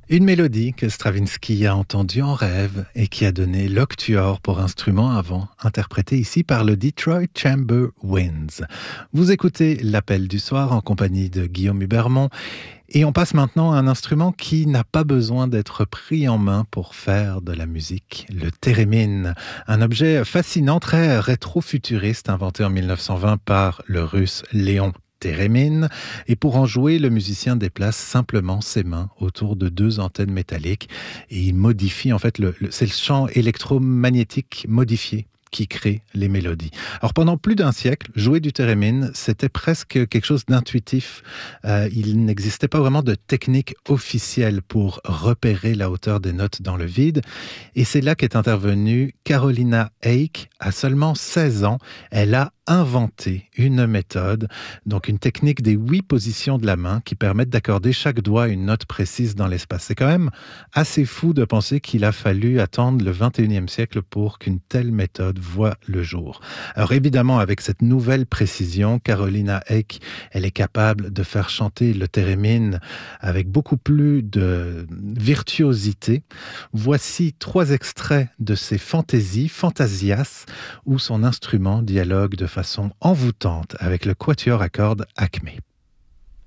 Une mélodie que Stravinsky a entendue en rêve et qui a donné l'octuor pour instrument avant, interprétée ici par le Detroit Chamber Winds. Vous écoutez l'Appel du soir en compagnie de Guillaume Hubermont et on passe maintenant à un instrument qui n'a pas besoin d'être pris en main pour faire de la musique, le thérémine, un objet fascinant, très rétro-futuriste inventé en 1920 par le russe Léon Térémine, et pour en jouer, le musicien déplace simplement ses mains autour de deux antennes métalliques et il modifie, en fait, c'est le champ électromagnétique modifié qui crée les mélodies. Alors pendant plus d'un siècle, jouer du thérémine, c'était presque quelque chose d'intuitif. Il n'existait pas vraiment de technique officielle pour repérer la hauteur des notes dans le vide. Et c'est là qu'est intervenue Carolina Eyck. À seulement 16 ans, elle a inventé une méthode, donc une technique des 8 positions de la main qui permettent d'accorder chaque doigt une note précise dans l'espace. C'est quand même assez fou de penser qu'il a fallu attendre le 21e siècle pour qu'une telle méthode voit le jour. Alors évidemment, avec cette nouvelle précision, Carolina Eyck, elle est capable de faire chanter le thérémine avec beaucoup plus de virtuosité. Voici 3 extraits de ses fantaisies, Fantasias, où son instrument dialogue de façon envoûtante avec le quatuor à cordes Acmé.